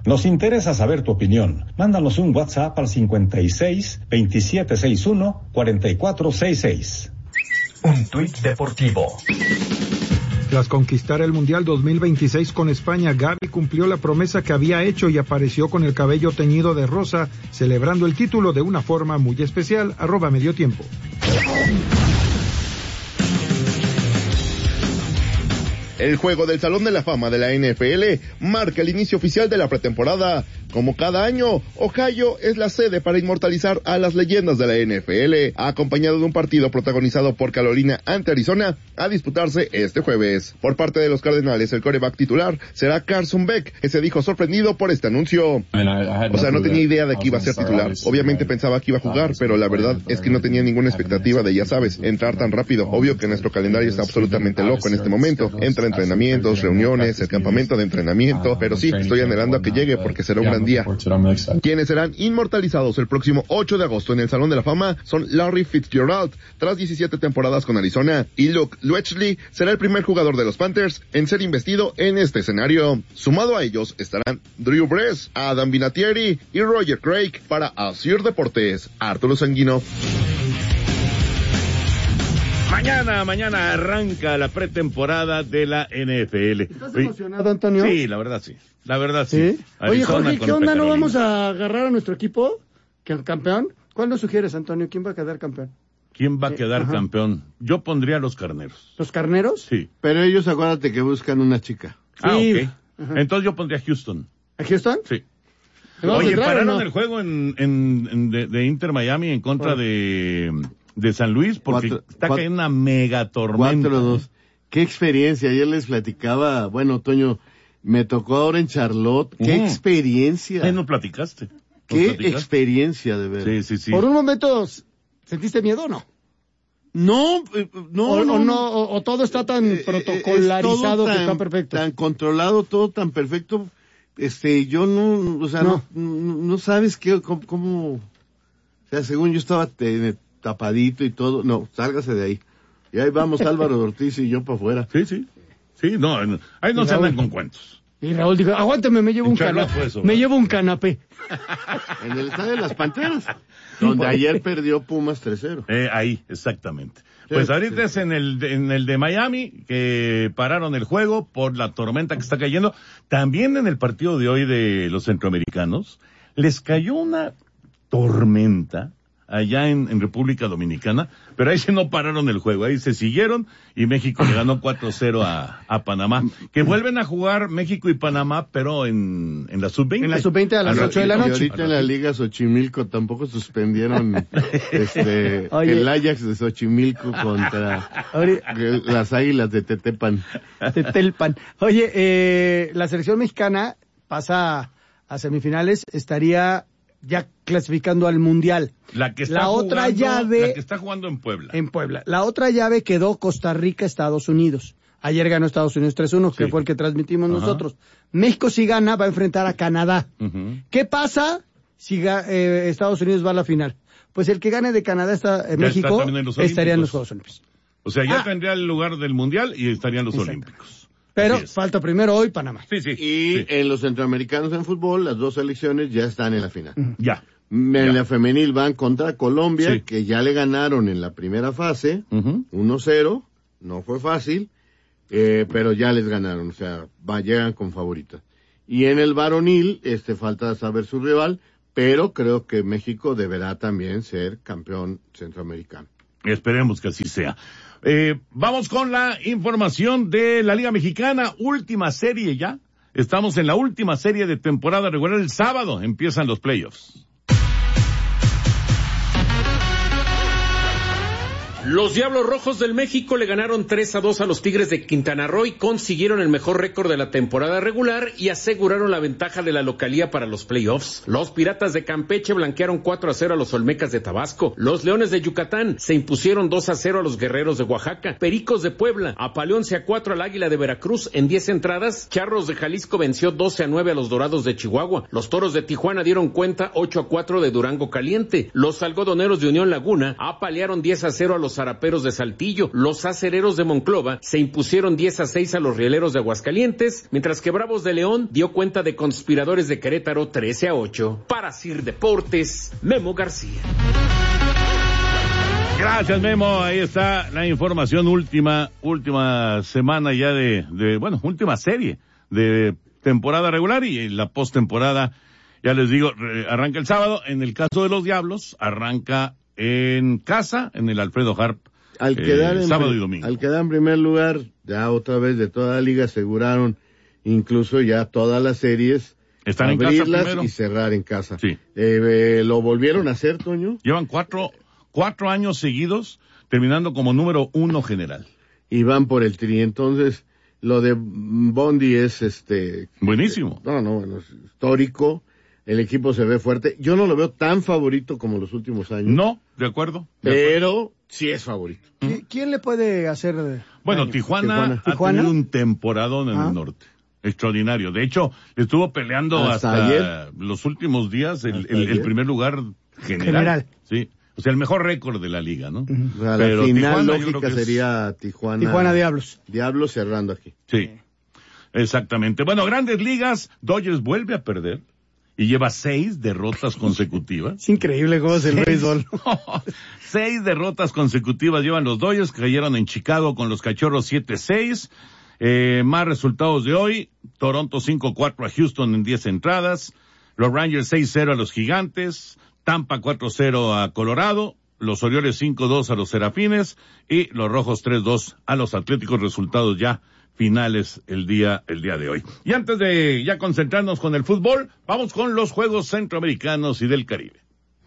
Nos interesa saber tu opinión. Mándanos un WhatsApp al 56 2761 4466. Un tuit deportivo. Tras conquistar el Mundial 2026 con España, Gavi cumplió la promesa que había hecho y apareció con el cabello teñido de rosa, celebrando el título de una forma muy especial. @mediotiempo. El juego del Salón de la Fama de la NFL marca el inicio oficial de la pretemporada. Como cada año, Ohio es la sede para inmortalizar a las leyendas de la NFL, acompañado de un partido protagonizado por Carolina ante Arizona, a disputarse este jueves. Por parte de los Cardenales, el quarterback titular será Carson Beck, que se dijo sorprendido por este anuncio. O sea, no tenía idea de que iba a ser titular. Obviamente pensaba que iba a jugar, pero la verdad es que no tenía ninguna expectativa de, ya sabes, entrar tan rápido. Obvio que nuestro calendario está absolutamente loco en este momento. Entre entrenamientos, reuniones, el campamento de entrenamiento, pero sí, estoy anhelando a que llegue porque será un gran día. Quienes serán inmortalizados el próximo 8 de agosto en el Salón de la Fama son Larry Fitzgerald, tras 17 temporadas con Arizona, y Luke Luetschli será el primer jugador de los Panthers en ser investido en este escenario. Sumado a ellos estarán Drew Brees, Adam Vinatieri y Roger Craig. Para Asir Deportes, Arturo Sanguino. Mañana arranca la pretemporada de la NFL. ¿Estás emocionado, Antonio? Sí, la verdad sí. ¿Sí? Oye, Jorge, ¿qué onda? ¿No vamos a agarrar a nuestro equipo? ¿Que el campeón? ¿Cuál nos sugieres, Antonio? ¿Quién va a quedar campeón? ¿Quién va a quedar campeón? Yo pondría a los Carneros. ¿Los Carneros? Sí. Pero ellos, acuérdate que buscan una chica. Sí. Ok. Entonces yo pondría a Houston. ¿A Houston? Sí. Oye, pararon el juego de Inter Miami en contra de San Luis porque está cayendo una mega tormenta. 4-2. Qué experiencia. Ayer les platicaba, bueno, Toño, me tocó ahora en Charlotte. Qué experiencia. ¿No platicaste? Qué experiencia, de verdad. Sí. Por un momento, ¿sentiste miedo o no? No. O todo está tan protocolarizado que está perfecto. Tan controlado, todo tan perfecto. Yo no, o sea, no sabes cómo, o sea, según yo estaba tapadito y todo. No, sálgase de ahí. Y ahí vamos Álvaro Ortiz y yo para afuera. Sí, no, ahí no se andan con cuentos. Y Raúl dijo, aguántame, me llevo un canapé. En el estadio de las Panteras, donde ayer perdió Pumas 3-0. Ahí, exactamente. Pues ahorita es en el de Miami, que pararon el juego por la tormenta que está cayendo. También en el partido de hoy de los centroamericanos, les cayó una tormenta allá en República Dominicana, pero ahí sí no pararon el juego, ahí se siguieron y México le ganó 4-0 a Panamá, que vuelven a jugar México y Panamá, pero en la sub-20. En la sub-20 a las 8 de la noche. Y ahorita en la Liga Xochimilco tampoco suspendieron el Ajax de Xochimilco contra las Águilas de Tetelpan. Oye, la selección mexicana pasa a semifinales, estaría ya clasificando al Mundial. La que está jugando en Puebla. En Puebla. La otra llave quedó Costa Rica, Estados Unidos. Ayer ganó Estados Unidos 3-1, que fue el que transmitimos nosotros. México, si gana, va a enfrentar a Canadá. ¿Qué pasa si Estados Unidos va a la final? Pues el que gane de Canadá, México, estaría en los Juegos Olímpicos. O sea, ya tendría el lugar del Mundial y estarían los Olímpicos. Pero falta primero hoy Panamá. Y en los centroamericanos en fútbol, las dos selecciones ya están en la final. Ya. En la femenil van contra Colombia, que ya le ganaron en la primera fase, 1-0, no fue fácil, pero ya les ganaron, o sea, llegan con favoritas. Y en el varonil, falta saber su rival, pero creo que México deberá también ser campeón centroamericano. Esperemos que así sea. Vamos con la información de la Liga Mexicana, última serie ya. Estamos en la última serie de temporada regular. El sábado empiezan los playoffs. Los Diablos Rojos del México le ganaron 3-2 a los Tigres de Quintana Roo y consiguieron el mejor récord de la temporada regular y aseguraron la ventaja de la localía para los playoffs. Los Piratas de Campeche blanquearon 4-0 a los Olmecas de Tabasco. Los Leones de Yucatán se impusieron 2-0 a los Guerreros de Oaxaca. Pericos de Puebla apaleó 11-4 al Águila de Veracruz en 10 entradas. Charros de Jalisco venció 12-9 a los Dorados de Chihuahua. Los Toros de Tijuana dieron cuenta 8-4 de Durango Caliente. Los Algodoneros de Unión Laguna apalearon 10-0 a los los Zaraperos de Saltillo. Los Acereros de Monclova se impusieron 10-6 a los Rieleros de Aguascalientes, mientras que Bravos de León dio cuenta de Conspiradores de Querétaro 13-8. Para Sir Deportes, Memo García. Gracias, Memo. Ahí está la información última semana ya última serie de temporada regular, y la postemporada, ya les digo, arranca el sábado. En el caso de los Diablos, arranca en casa, en el Alfredo Harp, sábado y domingo. Al quedar en primer lugar, ya otra vez de toda la liga aseguraron incluso ya todas las series, están en casa primero y cerrar en casa. Sí. ¿Lo volvieron a hacer, Toño? Llevan cuatro años seguidos terminando como número 1 general. Y van por el tri. Entonces, lo de Bondi es buenísimo. Es histórico. El equipo se ve fuerte. Yo no lo veo tan favorito como los últimos años. No, de acuerdo. Pero sí es favorito. ¿Quién le puede hacer Bueno, Tijuana ha tenido un temporadón en el norte. Extraordinario. De hecho, estuvo peleando hasta ayer, los últimos días, el primer lugar general. Sí. O sea, el mejor récord de la liga, ¿no? O sea, pero la final lógica sería Tijuana Diablos. Diablos cerrando aquí. Sí, exactamente. Bueno, Grandes Ligas, Dodgers vuelve a perder y lleva 6 derrotas consecutivas. Es increíble cómo es el béisbol. 6 derrotas consecutivas llevan los Dodgers, que cayeron en Chicago con los Cachorros 7-6. Más resultados de hoy: Toronto 5-4 a Houston en 10 entradas, los Rangers 6-0 a los Gigantes, Tampa 4-0 a Colorado, los Orioles 5-2 a los Serafines y los Rojos 3-2 a los Atléticos. Resultados ya finales el día de hoy. Y antes de ya concentrarnos con el fútbol, vamos con los Juegos Centroamericanos y del Caribe.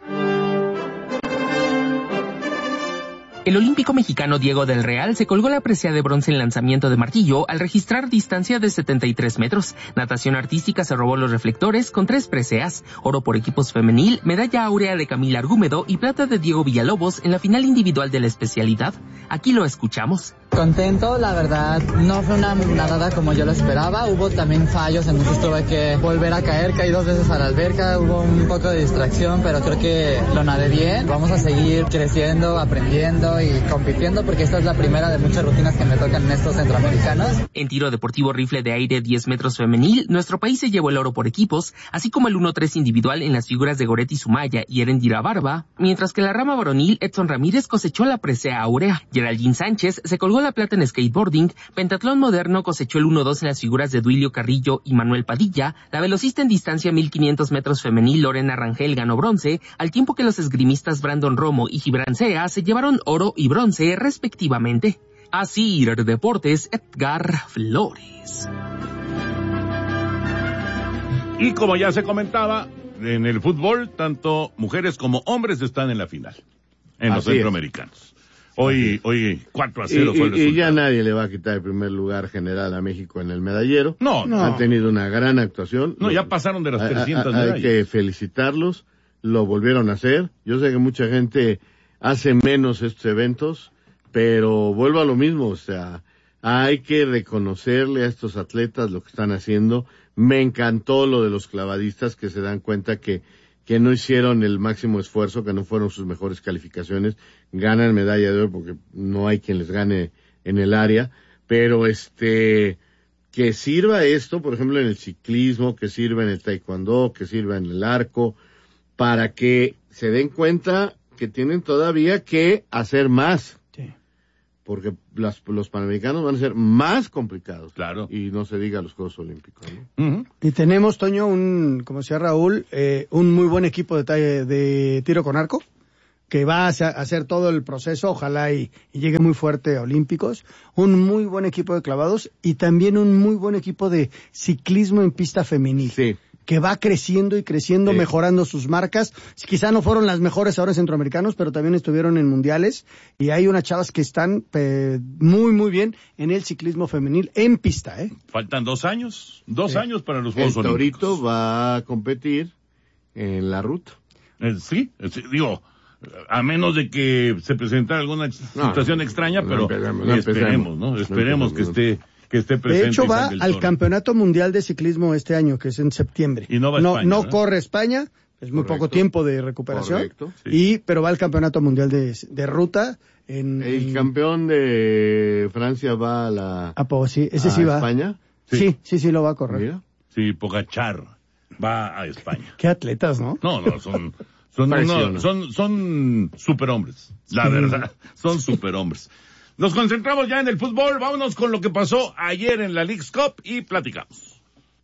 El olímpico mexicano Diego del Real se colgó la presea de bronce en lanzamiento de martillo al registrar distancia de 73 metros. Natación artística se robó los reflectores con 3 preseas: oro por equipos femenil, medalla áurea de Camila Argúmedo y plata de Diego Villalobos en la final individual de la especialidad. Aquí lo escuchamos. Contento, la verdad, no fue una nadada como yo lo esperaba, hubo también fallos, entonces tuve que volver a caer, caí 2 veces a la alberca, hubo un poco de distracción, pero creo que lo nadé bien. Vamos a seguir creciendo, aprendiendo y compitiendo, porque esta es la primera de muchas rutinas que me tocan en estos centroamericanos. En tiro deportivo rifle de aire 10 metros femenil, nuestro país se llevó el oro por equipos, así como el 1-3 individual en las figuras de Goretti Sumaya y Erendira Barba, mientras que la rama varonil Edson Ramírez cosechó la presea áurea. Geraldine Sánchez se colgó la plata en skateboarding, pentatlón moderno cosechó el 1-2 en las figuras de Duilio Carrillo y Manuel Padilla, la velocista en distancia 1500 metros femenil Lorena Rangel ganó bronce, al tiempo que los esgrimistas Brandon Romo y Gibran Sea se llevaron oro y bronce respectivamente. Así Deportes, Edgar Flores. Y como ya se comentaba, en el fútbol, tanto mujeres como hombres están en la final, en los centroamericanos. Hoy 4-0 fue el resultado. Y ya nadie le va a quitar el primer lugar general a México en el medallero. No. Han tenido una gran actuación. No, ya pasaron de las 300 medallas. Hay que felicitarlos, lo volvieron a hacer. Yo sé que mucha gente hace menos estos eventos, pero vuelvo a lo mismo, o sea, hay que reconocerle a estos atletas lo que están haciendo. Me encantó lo de los clavadistas, que se dan cuenta que no hicieron el máximo esfuerzo, que no fueron sus mejores calificaciones, ganan medalla de oro porque no hay quien les gane en el área, pero que sirva esto, por ejemplo, en el ciclismo, que sirva en el taekwondo, que sirva en el arco, para que se den cuenta que tienen todavía que hacer más. Sí. Porque los panamericanos van a ser más complicados. Claro. Y no se diga los Juegos Olímpicos, ¿no? Uh-huh. Y tenemos, Toño, como decía Raúl, un muy buen equipo de tiro con arco, que va a hacer todo el proceso, ojalá y llegue muy fuerte a Olímpicos. Un muy buen equipo de clavados y también un muy buen equipo de ciclismo en pista femenil. Sí. Que va creciendo y creciendo, sí, mejorando sus marcas. Quizá no fueron las mejores ahora centroamericanos, pero también estuvieron en mundiales. Y hay unas chavas que están muy, muy bien en el ciclismo femenil en pista, Faltan 2 años. 2 años para los Juegos Olímpicos. El Torito va a competir en la ruta. Sí, digo, a menos de que se presentara alguna situación extraña, pero esperemos, ¿no? Esperemos que esté presente. De hecho, va al Campeonato Mundial de Ciclismo este año, que es en septiembre. Y no va a España, no corre España, es muy poco tiempo de recuperación. Correcto. Sí. Pero va al Campeonato Mundial de ruta El campeón de Francia va a la... sí, ese sí va. ¿España? Sí, lo va a correr. Mira. Sí, Pogačar va a España. Qué atletas, ¿no? No, son superhombres. La verdad, son superhombres. Nos concentramos ya en el fútbol. Vámonos con lo que pasó ayer en la Leagues Cup y platicamos.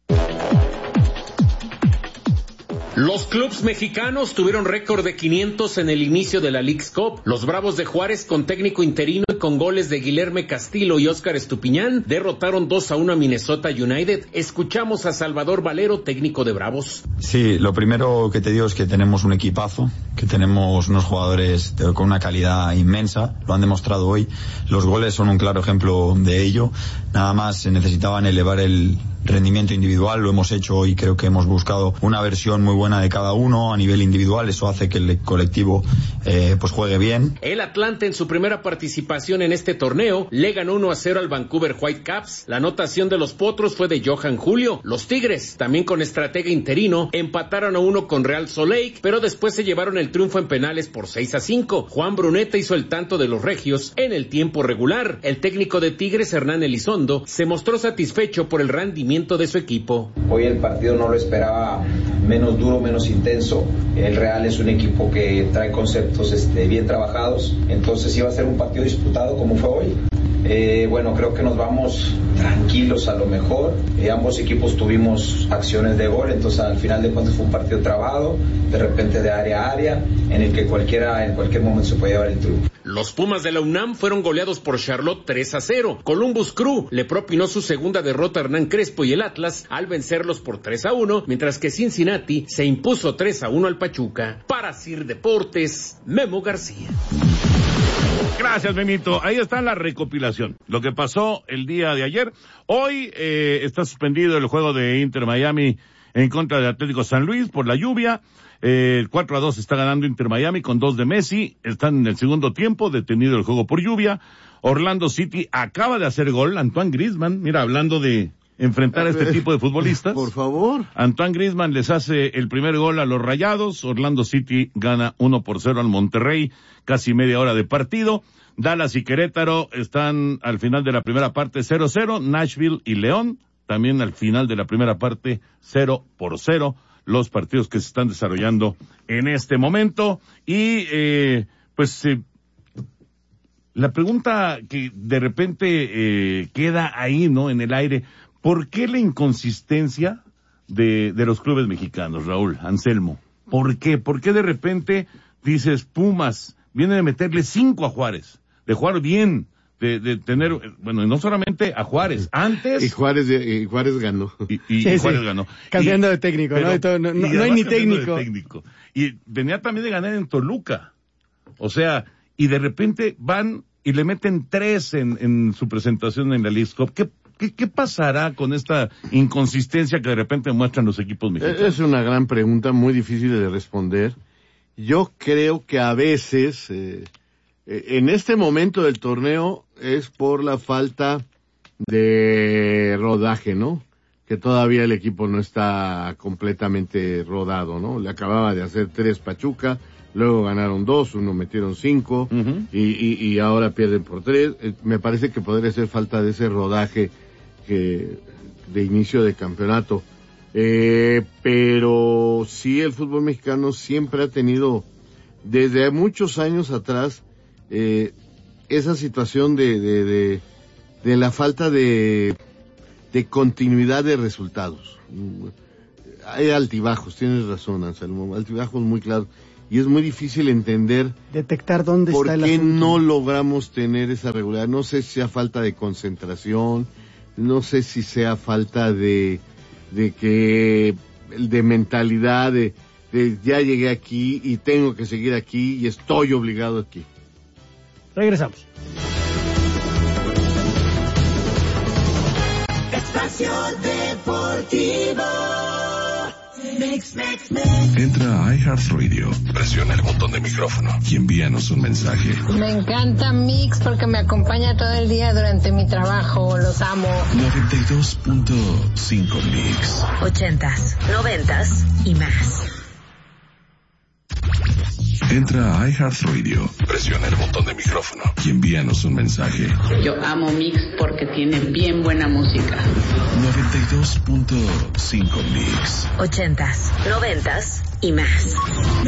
Los clubes mexicanos tuvieron récord de 500 en el inicio de la Leagues Cup. Los Bravos de Juárez, con técnico interino y con goles de Guilherme Castillo y Óscar Estupiñán, derrotaron 2-1 a Minnesota United. Escuchamos a Salvador Valero, técnico de Bravos. Sí, lo primero que te digo es que tenemos un equipazo, que tenemos unos jugadores con una calidad inmensa, lo han demostrado hoy. Los goles son un claro ejemplo de ello. Nada más necesitaban elevar el rendimiento individual, lo hemos hecho hoy. Creo que hemos buscado una versión muy buena de cada uno a nivel individual, eso hace que el colectivo pues juegue bien. El Atlante, en su primera participación en este torneo, le ganó 1-0 al Vancouver Whitecaps. La anotación de los Potros fue de Johan Julio. Los Tigres, también con estratega interino, empataron a 1 con Real Salt Lake, pero después se llevaron el triunfo en penales por 6-5. Juan Bruneta hizo el tanto de los regios en el tiempo regular. El técnico de Tigres, Hernán Elizondo, se mostró satisfecho por el rendimiento de su equipo. Hoy el partido no lo esperaba menos duro, menos intenso. El Real es un equipo que trae conceptos bien trabajados, entonces iba a ser un partido disputado como fue hoy. Bueno, creo que nos vamos tranquilos a lo mejor. Ambos equipos tuvimos acciones de gol, entonces al final de cuentas fue un partido trabado, de repente de área a área, en el que cualquiera en cualquier momento se puede llevar el triunfo. Los Pumas de la UNAM fueron goleados por Charlotte 3-0. Columbus Crew le propinó su segunda derrota a Hernán Crespo y el Atlas al vencerlos por 3-1, mientras que Cincinnati se impuso 3-1 al Pachuca. Para Sir Deportes, Memo García. Gracias, Memito. Ahí está la recopilación. Lo que pasó el día de ayer. Hoy está suspendido el juego de Inter Miami en contra de Atlético San Luis por la lluvia. El 4-2 está ganando Inter Miami con 2 de Messi. Están en el segundo tiempo, detenido el juego por lluvia. Orlando City acaba de hacer gol. Antoine Griezmann, mira, hablando de enfrentar a este tipo de futbolistas. Por favor. Antoine Griezmann les hace el primer gol a los Rayados. Orlando City gana 1-0 al Monterrey, casi media hora de partido. Dallas y Querétaro están al final de la primera parte 0-0. Nashville y León también al final de la primera parte 0-0. Los partidos que se están desarrollando en este momento. Y la pregunta que de repente queda ahí, ¿no?, en el aire. ¿Por qué la inconsistencia de los clubes mexicanos, Raúl, Anselmo? ¿Por qué? ¿Por qué de repente dices, Pumas viene de meterle 5 a Juárez, de jugar bien, de tener, bueno, no solamente a Juárez, antes... Y Juárez ganó. Y Juárez ganó. Cambiando de técnico, pero, no hay ni técnico. Y venía también de ganar en Toluca. O sea, y de repente van y le meten 3 en su presentación en la Leagues Cup. ¿Qué pasará con esta inconsistencia que de repente muestran los equipos mexicanos? Es una gran pregunta, muy difícil de responder. Yo creo que a veces, en este momento del torneo, es por la falta de rodaje, ¿no? Que todavía el equipo no está completamente rodado, ¿no? Le acababa de hacer 3 Pachuca, luego ganaron 2, uno metieron 5, y ahora pierden por 3. Me parece que podría ser falta de ese rodaje de inicio de campeonato. Pero sí, el fútbol mexicano siempre ha tenido, desde muchos años atrás, esa situación de la falta de continuidad de resultados. Hay altibajos, tienes razón, Anselmo, altibajos muy claros, y es muy difícil detectar dónde está el asunto. ¿Por qué no logramos tener esa regularidad? No sé si sea falta de concentración, no sé si sea falta de mentalidad, de ya llegué aquí y tengo que seguir aquí y estoy obligado aquí. Regresamos. Espacio Deportivo. Entra a iHeartRadio, presiona el botón de micrófono y envíanos un mensaje. Me encanta Mix porque me acompaña todo el día durante mi trabajo, los amo. 92.5 Mix. 80s, 90s y más. Entra a iHeartRadio, presiona el botón de micrófono y envíanos un mensaje. Yo amo Mix porque tiene bien buena música. 92.5 Mix. 80s, 90s y más.